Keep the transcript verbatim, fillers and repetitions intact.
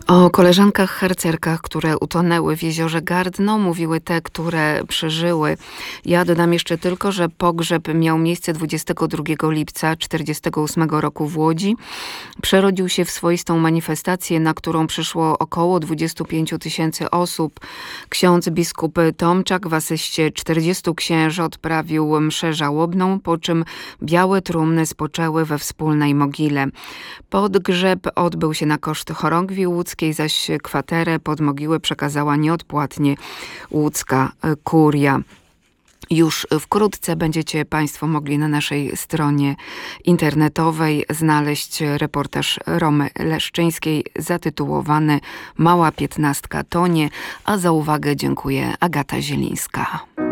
O koleżankach harcerkach, które utonęły w jeziorze Gardno, mówiły te, które przeżyły. Ja dodam jeszcze tylko, że pogrzeb miał miejsce dwudziestego drugiego lipca tysiąc dziewięćset czterdziestego ósmego roku w Łodzi. Przerodził się w swoistą manifestację, na którą przyszło około dwadzieścia pięć tysięcy osób. Ksiądz biskup Tomczak w asyście czterdziestu księży odprawił mszę żałobną, po czym białe trumny spoczęły we wspólnej mogile. Podgrzeb odbył się na koszt chorągwi łódzkiej, zaś kwaterę pod mogiłę przekazała nieodpłatnie łódzka kuria. Już wkrótce będziecie Państwo mogli na naszej stronie internetowej znaleźć reportaż Romy Leszczyńskiej zatytułowany Mała piętnastka tonie, a za uwagę dziękuję Agata Zielińska.